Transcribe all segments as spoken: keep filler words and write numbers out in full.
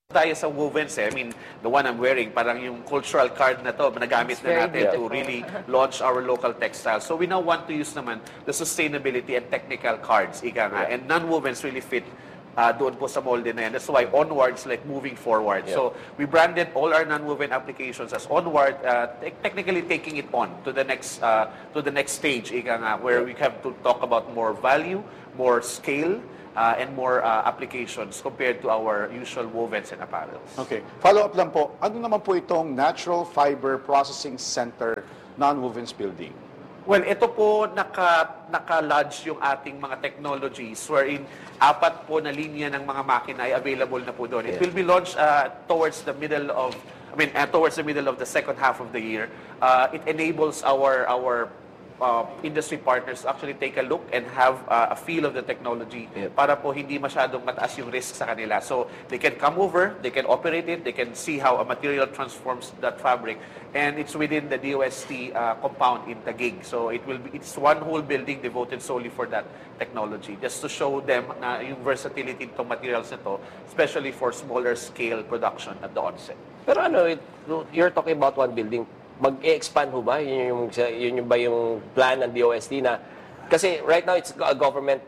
tayo sa wovens eh. I mean, the one I'm wearing, parang yung cultural card na to, nagamit na natin to really launch our local textiles. So we now want to use naman the sustainability and technical cards, ika nga. And non-wovens really fit uh, doon po sa molde na yan. That's why onwards, like moving forward. Yeah. So we branded all our non-woven applications as onward, uh, te technically taking it on to the next uh, to the next stage, ika nga, where we have to talk about more value, more scale, Uh, and more uh, applications compared to our usual wovens and apparels. Okay. Follow-up lang po, ano naman po itong Natural Fiber Processing Center non-wovens building? Well, ito po naka, naka-lodge yung ating mga technologies wherein apat po na linya ng mga makina ay available na po doon. It will be launched uh, towards the middle of, I mean, uh, towards the middle of the second half of the year. Uh, it enables our, our Uh, industry partners actually take a look and have uh, a feel of the technology yep. para po hindi masyadong mataas yung risk sa kanila. So they can come over, they can operate it, they can see how a material transforms that fabric, and it's within the D O S T uh, compound in Taguig. So it will be, it's one whole building devoted solely for that technology, just to show them na yung versatility itong materials nito, especially for smaller scale production at the onset. Pero ano, it, you're talking about one building. Mag-expand ho ba? Yun yung, yun yung ba yung plan ng D O S T na... Kasi right now, it's a government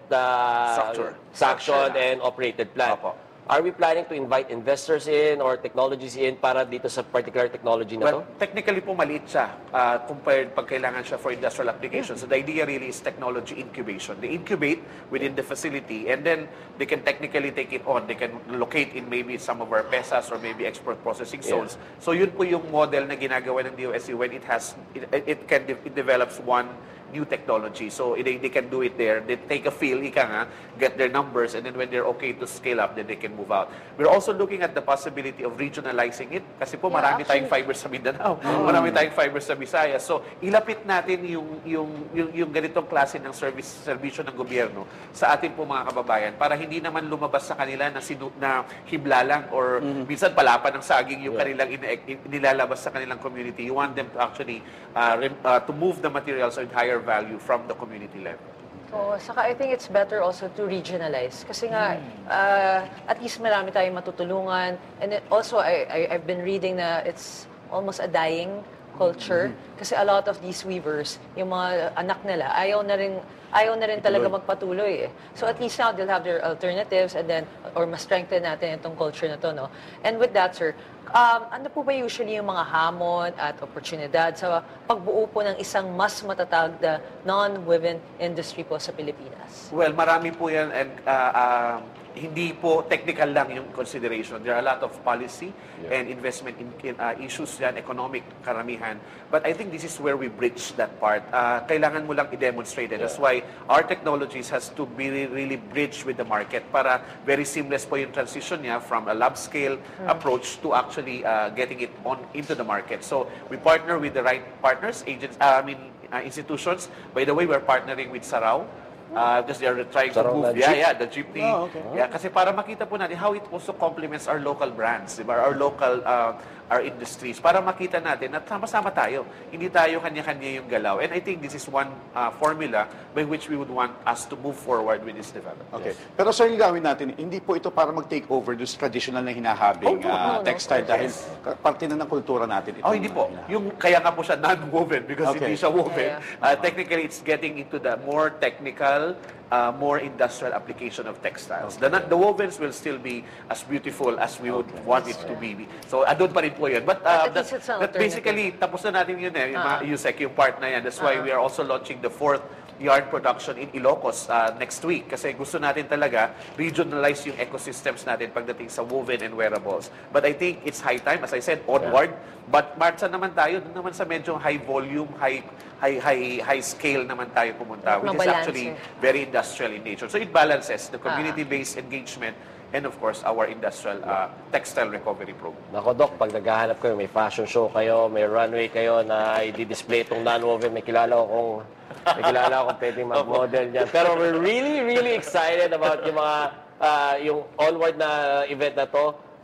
uh, sanctioned and operated plan. Opo. Are we planning to invite investors in or technologies in para dito sa particular technology na well, to? Technically po maliit siya uh, compared pag kailangan siya for industrial applications. So the idea really is technology incubation. They incubate within the facility and then they can technically take it on. They can locate in maybe some of our PESAs or maybe export processing zones. Yeah. So yun po yung model na ginagawa ng D O S T when it has, it, it can, it develops one new technology. So they, they can do it there. They take a feel, ika nga, get their numbers, and then when they're okay to scale up, then they can move out. We're also looking at the possibility of regionalizing it. Kasi po yeah, marami actually, tayong fibers sa Mindanao. Mm. Marami tayong fibers sa Visayas. So ilapit natin yung, yung, yung, yung ganitong klase ng service, servisyo ng gobyerno sa ating po mga kababayan para hindi naman lumabas sa kanila na, sinu, na hibla lang or mm-hmm. minsan palapan ng saging yung yeah. kanilang in, in, nilalabas sa kanilang community. You want them to actually uh, uh, to move the materials with higher value from the community level. So, saka I think it's better also to regionalize. Kasi nga, uh, at least marami tayong matutulungan. And then also, I, I, I've been reading na it's almost a dying culture. Kasi a lot of these weavers, yung mga anak nila, ayaw na rin, ayaw na rin talaga magpatuloy eh. So at least now, they'll have their alternatives and then, or ma-strengthen natin itong culture na to, no? And with that, sir, um, ano po ba usually yung mga hamon at oportunidad sa pagbuo po ng isang mas matatag na non-woven industry po sa Pilipinas? Well, marami po yan and uh, uh, hindi po technical lang yung consideration. There are a lot of policy yeah. and investment in, in uh, issues yan, economic karamihan. But I think this is where we bridge that part. Uh, kailangan mo lang i-demonstrate it. Yeah. That's why our technologies has to be really bridged with the market para very seamless po yung transition niya from a lab scale mm. approach to actually uh, getting it on into the market. So we partner with the right partners, agents, uh, I mean uh, institutions. By the way, we're partnering with Sarao. Uh, because they are trying to move, yeah, yeah, the jeepney. Oh, okay. Yeah, kasi para makita po natin how it also complements our local brands, diba? Our local, uh, our industries, para makita natin na sama-sama tayo. Hindi tayo kanya-kanya yung galaw. And I think this is one uh, formula by which we would want us to move forward with this development. Okay. Yes. Pero sir, yung gawin natin, hindi po ito para mag-take over doon sa traditional na hinahabing oh, no, uh, no, textile no, dahil yes. parte na ng kultura natin. Oh, hindi po. Yung, kaya nga po siya non-woven because okay. hindi siya woven. Yeah. Uh, technically, it's getting into the more technical, Uh, more industrial application of textiles. Okay. The, the wovens will still be as beautiful as we would okay. want it to be. So, andun pa rin po yun. But, uh, that, that basically, tapos na natin yun eh, uh -huh. Yusek, yung part na yan. That's why uh -huh. we are also launching the fourth yarn production in Ilocos uh, next week. Kasi gusto natin talaga regionalize yung ecosystems natin pagdating sa woven and wearables. But I think it's high time, as I said, onward. Yeah. But marcha naman tayo, dun naman sa medyo high volume, high high high high scale naman tayo pumunta, which is actually very industrial in nature. So it balances the community-based engagement and of course our industrial uh, textile recovery program. Nako Doc, pag naghahanap kayo, may fashion show kayo, may runway kayo na i-display itong non-woven, may kilala akong may kilala akong pwedeng mag-model dyan. Pero we're really, really excited about yung mga uh, yung onward na event na to.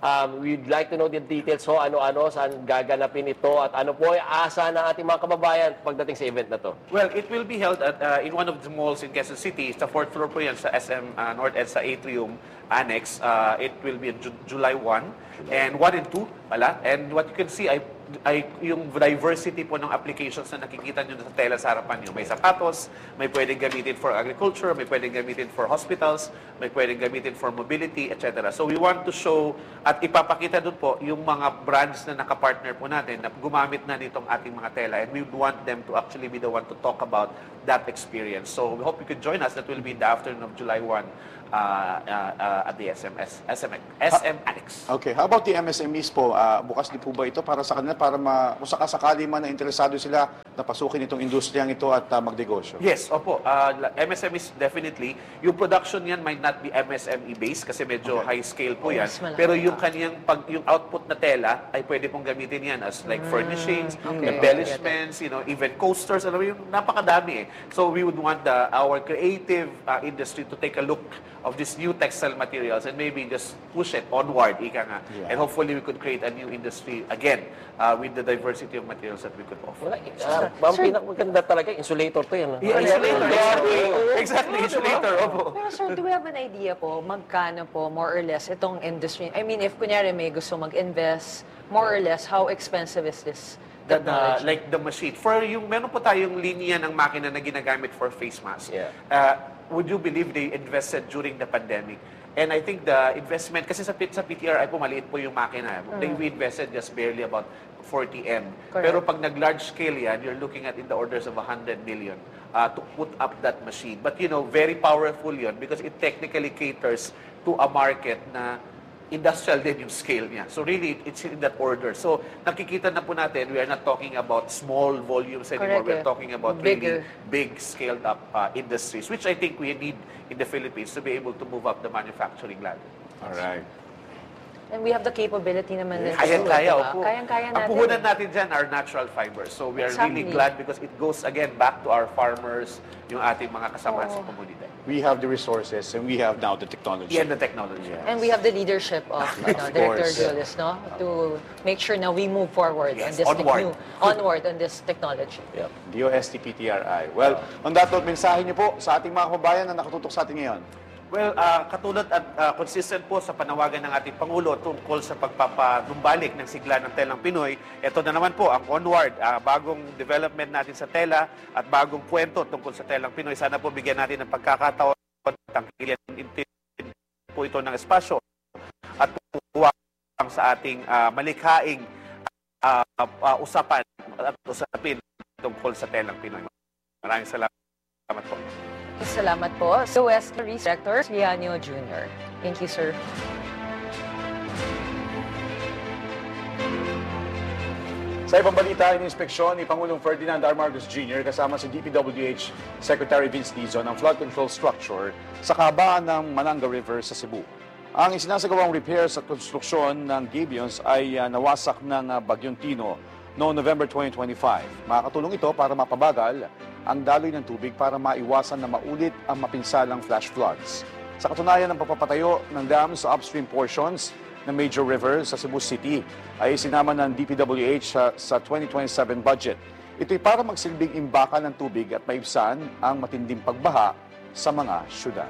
Um, we'd like to know the details ho, ano-ano, saan gaganapin ito at ano po ay asa ng ating mga kababayan pagdating sa event na to. Well, it will be held at uh, in one of the malls in Quezon City. Sa fourth floor po yan sa S M uh, North Edsa Atrium Annex. Uh, it will be on Ju- July first and one and two pala. And what you can see ay ay yung diversity po ng applications na nakikita nyo sa tela sa harapan nyo. May sapatos, may pwedeng gamitin for agriculture, may pwedeng gamitin for hospitals, may pwedeng gamitin for mobility, et cetera. So we want to show at ipapakita doon po yung mga brands na nakapartner po natin na gumamit na nitong ating mga tela, and we want them to actually be the one to talk about that experience. So we hope you could join us. That will be in the afternoon of July first uh, uh, uh, at the S M S, S M, S M Annex. Okay, how about the M S M Es po? Uh, bukas din po ba ito para sa kanila, para ma, kung sakasakali man na interesado sila na pasukin itong industriyang ito at uh, magnegosyo? Yes, opo. Uh, M S M Es definitely. Yung production yan might not be M S M E based kasi medyo Okay. high scale po yan. Mas malaki. Pero yung kaniyang pag yung output na tela ay pwede pong gamitin yan as like furnishings, okay. embellishments, you know, even coasters, alam mo yung napakadami eh. So we would want the our creative uh, industry to take a look of these new textile materials and maybe just push it onward, ika nga. Yeah. And hopefully we could create a new industry again uh, with the diversity of materials that we could offer. Wala, uh, ang pinakamaganda talaga, insulator to yan. Yeah, insulator. Exactly, exactly, insulator. Opo. Pero sir, do we have an idea po, magkano po, more or less, itong industry? I mean, if kunyari may gusto mag-invest, more or less, how expensive is this The, the, technology? like the machine. For yung, meron po tayong linya ng makina na ginagamit for face mask. Yeah. Uh, would you believe they invested during the pandemic? And I think the investment, kasi sa, P- sa P T R I po, maliit po yung makina. They, we invested just barely about forty M. Correct. Pero pag nag-large scale yan, you're looking at in the orders of one hundred million uh, to put up that machine. But you know, very powerful yun because it technically caters to a market na industrial din yung scale niya. So really, it's in that order. So nakikita na po natin, we are not talking about small volumes anymore. Correct, We're yeah. talking about Bigger. really big scaled up uh, industries, which I think we need in the Philippines to be able to move up the manufacturing ladder. All right. And we have the capability naman na Kayang-kaya, diba? opo. Kayang-kaya Ang natin. puhunan natin dyan are natural fibers. So we are really Exactly. glad because it goes again back to our farmers, yung ating mga kasama sa Oo. komunidad. We have the resources and we have now the technology. And the technology. And we have the leadership of, ano, Director course. Julius, no? To make sure na we move forward on Yes, this tech- onward. new, onward on this technology. Yep. D O S T P T R I. Well, on that note, mensahe niyo po sa ating mga kababayan na nakatutok sa atin ngayon. Well, uh, katulad at uh, consistent po sa panawagan ng ating Pangulo tungkol sa pagpapanumbalik ng sigla ng telang Pinoy, ito na naman po ang onward, uh, bagong development natin sa tela at bagong kwento tungkol sa telang Pinoy. Sana po bigyan natin ng pagkakataon, tangkilian po ito ng espasyo at puwang sa ating uh, malikhaing uh, uh, usapan at usapin tungkol sa telang Pinoy. Maraming salamat po. Salamat po. So, West Director Rianio Junior Thank you, sir. Sa ibang balita, in-inspeksyon ni Pangulong Ferdinand R. Marcos Junior kasama si D P W H Secretary Vince Dizon ang flood control structure sa kahabaan ng Mananga River sa Cebu. Ang isinasagawang repairs at konstruksyon ng gabions ay uh, nawasak ng uh, Bagyong Tino noong November twenty twenty-five. Makakatulong ito para mapabagal ang daloy ng tubig para maiwasan na maulit ang mapinsalang flash floods. Sa katunayan ng papapatayo ng dam sa upstream portions ng major river sa Cebu City ay sinama ng D P W H sa, sa twenty twenty-seven budget. Ito'y para magsilbing imbakan ng tubig at maibsan ang matinding pagbaha sa mga syudad.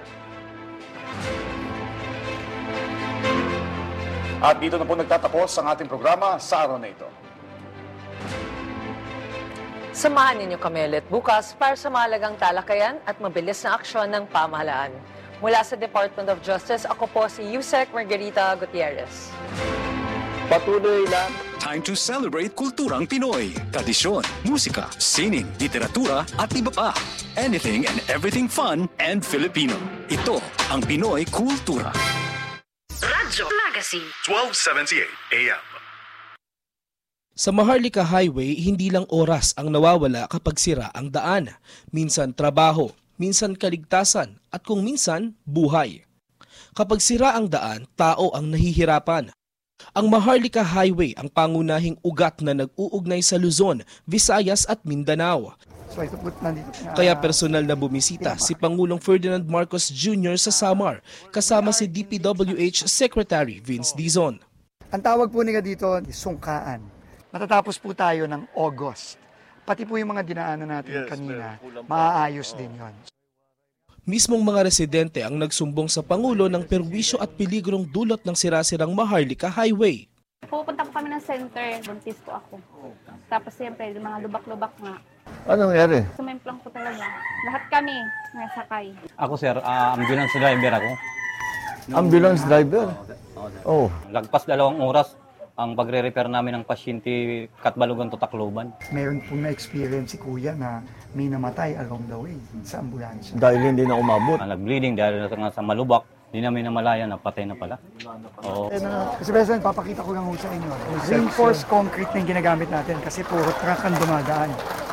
At dito na po nagtatapos ang ating programa sa araw na ito. Samahan ninyo kami ulit bukas para sa mahalagang talakayan at mabilis na aksyon ng pamahalaan. Mula sa Department of Justice, ako po si Yusek Margarita Gutierrez. Patuloy na Time to celebrate kulturang Pinoy. Tradisyon, musika, sining, literatura at iba pa. Anything and everything fun and Filipino. Ito ang Pinoy Kultura. Radyo Magazine. twelve seventy-eight A M. Sa Maharlika Highway, hindi lang oras ang nawawala kapag sira ang daan. Minsan trabaho, minsan kaligtasan, at kung minsan, buhay. Kapag sira ang daan, tao ang nahihirapan. Ang Maharlika Highway ang pangunahing ugat na nag-uugnay sa Luzon, Visayas at Mindanao. Kaya personal na bumisita si Pangulong Ferdinand Marcos Junior sa Samar kasama si D P W H Secretary Vince Dizon. Ang tawag po nila dito, sungkaan. Matatapos po tayo ng August. Pati po yung mga dinaanan natin kanina, maaayos din yon. Mismong mga residente ang nagsumbong sa Pangulo ng perwisyo at peligrong dulot ng sirasirang Maharlika Highway. Pupunta po kami ng center, buntis po ako. Tapos siyempre, mga lubak-lubak nga. Anong nangyari? Sumemplang po talaga. Lahat kami nasakay. Ako sir, uh, ambulance driver ako. Ambulance driver? Oh. Lagpas dalawang oras ang pagre-repair namin ng pasyente Katbalogan to Tacloban. Meron pong na-experience si Kuya na may namatay along the way sa ambulansya. Dahil hindi na umabot. Uh, nag-bleeding dahil nga sa malubak, hindi namin namalayan na patay na pala. Oo. Kasi President, papakita ko lang ho sa inyo. Reinforced concrete na yung ginagamit natin kasi puro truck ang dumadaan.